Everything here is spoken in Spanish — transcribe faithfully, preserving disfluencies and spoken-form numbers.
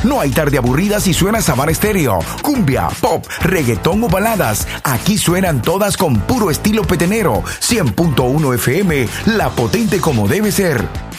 No hay tarde aburrida si suena Sabana Estéreo. Cumbia, pop, reggaetón o baladas. Aquí suenan todas con puro estilo petenero. cien punto uno F M, la potente como debe ser.